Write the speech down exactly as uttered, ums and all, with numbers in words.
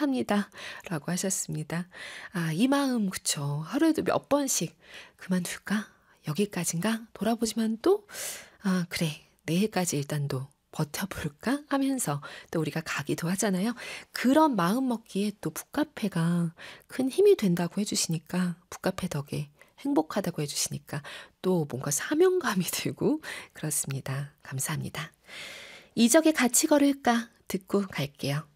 행복합니다. 라고 하셨습니다. 아, 이 마음, 그쵸. 하루에도 몇 번씩 그만둘까? 여기까지인가? 돌아보지만 또, 아, 그래. 내일까지 일단 또 버텨볼까? 하면서 또 우리가 가기도 하잖아요. 그런 마음 먹기에 또 북카페가 큰 힘이 된다고 해주시니까, 북카페 덕에 행복하다고 해주시니까 또 뭔가 사명감이 들고 그렇습니다. 감사합니다. 이적에 같이 걸을까 듣고 갈게요.